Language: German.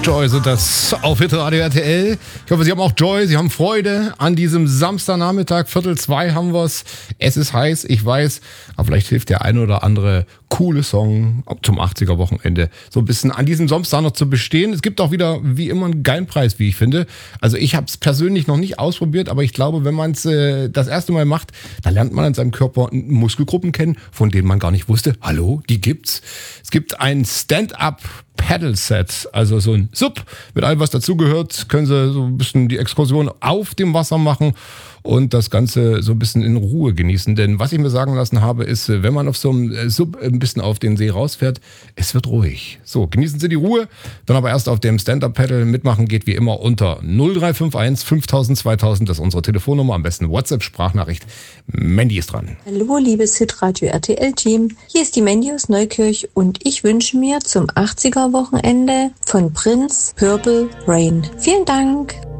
Joy, so das auf Hitradio RTL. Ich hoffe, Sie haben auch Joy, Sie haben Freude an diesem Samstagnachmittag, 1:45 haben wir's. Es ist heiß, ich weiß, aber vielleicht hilft der ein oder andere coole Song zum 80er-Wochenende so ein bisschen an diesem Samstag noch zu bestehen. Es gibt auch wieder, wie immer, einen geilen Preis, wie ich finde. Also ich habe es persönlich noch nicht ausprobiert, aber ich glaube, wenn man es das erste Mal macht, dann lernt man an seinem Körper Muskelgruppen kennen, von denen man gar nicht wusste, hallo, die gibt's. Es gibt ein Stand-Up-Paddle-Set, also so ein Sub mit allem, was dazugehört. Können Sie so ein bisschen die Exkursion auf dem Wasser machen und das Ganze so ein bisschen in Ruhe genießen. Denn was ich mir sagen lassen habe, ist, wenn man auf so einem Sub ein bisschen auf den See rausfährt, es wird ruhig. So, genießen Sie die Ruhe, dann aber erst auf dem Stand-Up-Paddle mitmachen geht wie immer unter 0351 5000 2000. Das ist unsere Telefonnummer, am besten WhatsApp-Sprachnachricht. Mandy ist dran. Hallo, liebes Hitradio RTL-Team. Hier ist die Mandy aus Neukirch und ich wünsche mir zum 80er-Wochenende von Prince Purple Rain. Vielen Dank.